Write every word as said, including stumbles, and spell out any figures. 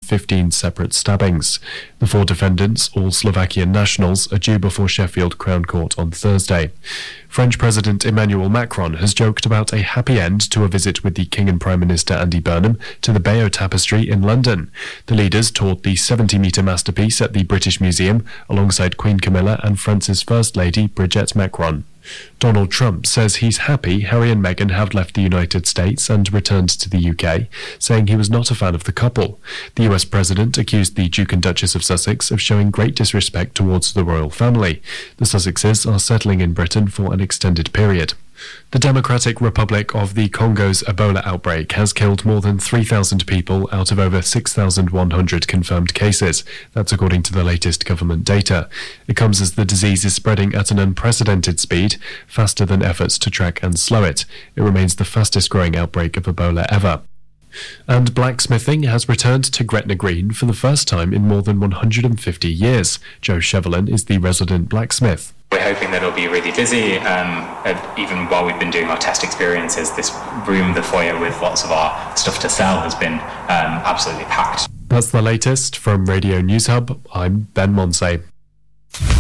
fifteen separate stabbings. The four defendants, all Slovakian nationals, are due before Sheffield Crown Court on Thursday. French President Emmanuel Macron has joked about a happy end to a visit with the King and Prime Minister Andy Burnham to the Bayeux Tapestry in London. The leaders toured the seventy-metre masterpiece at the British Museum alongside Queen Camilla and France's First Lady Brigitte Macron. Donald Trump says he's happy Harry and Meghan have left the United States and returned to the U K, saying he was not a fan of the couple. The U S president accused the Duke and Duchess of Sussex of showing great disrespect towards the royal family. The Sussexes are settling in Britain for an extended period. The Democratic Republic of the Congo's Ebola outbreak has killed more than three thousand people out of over six thousand one hundred confirmed cases. That's according to the latest government data. It comes as the disease is spreading at an unprecedented speed, faster than efforts to track and slow it. It remains the fastest growing outbreak of Ebola ever. And blacksmithing has returned to Gretna Green for the first time in more than one hundred fifty years. Joe Chevelin is the resident blacksmith. We're hoping that it'll be really busy, um, even while we've been doing our test experiences. This room, the foyer with lots of our stuff to sell, has been um, absolutely packed. That's the latest from Radio News Hub. I'm Ben Monsey.